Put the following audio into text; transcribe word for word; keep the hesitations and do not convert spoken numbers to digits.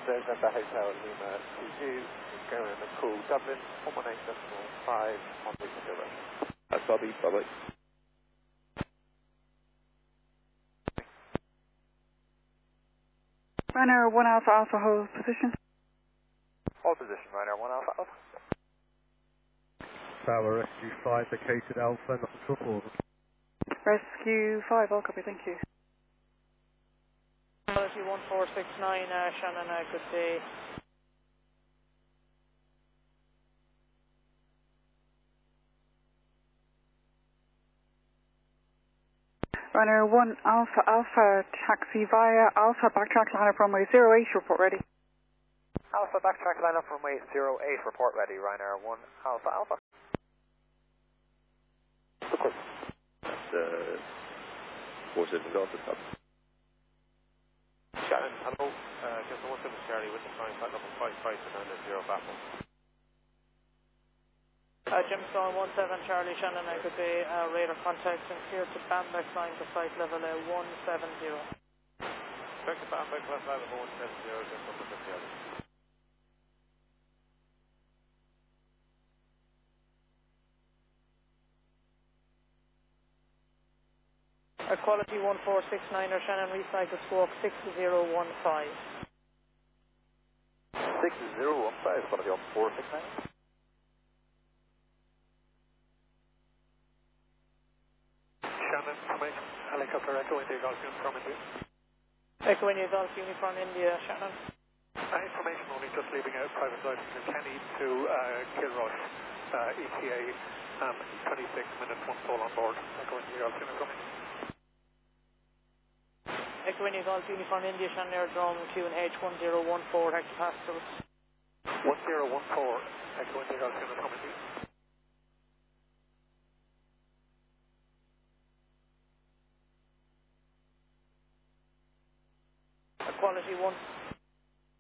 November Hotel Lima two two, going to call Dublin one one eight decimal five on the zero. That's Bobby, bye-bye. Ryanair one Alpha Alpha hold position. Hold position, Ryanair one Alpha Alpha. Tower Rescue five, located Alpha, not trouble. Rescue five, all copy, thank you. Quality one four six nine, uh, Shannon, uh, good day. Ryanair one Alpha Alpha, taxi via Alpha, backtrack line up runway zero eight, report ready. Alpha, backtrack line up runway zero eight, report ready, Ryanair one Alpha Alpha. Of course. That's, uh, four seven Delta, top. Shannon, hello, uh, just one seven Charlie with the flying flight number five five and then zero back one. Uh, Gemstone one seven Charlie, Shannon, uh, good day. Uh, radar contacts and clear to Bambeck line to flight level uh, one seven zero. Back to Bambeck, flight level one seven zero, just one seven Charlie. Uh, quality one four six nine, Shannon, recycle squawk six zero one five. six zero one five, quality one four six nine. Shannon, information, helicopter Echo India Golf Uniform India. Echo India Golf Uniform India, Shannon. Uh, information only just leaving out private flight from Kenny to uh, Kilrush, uh, E T A, um, twenty-six minutes, one soul on board. Echo India Golf Uniform India. Echo India Golf Uniform India, Shannon Aerodrome, Q and H one zero one four, hectopascals. one zero one four, Echo India Golf Uniform India. Uh, quality one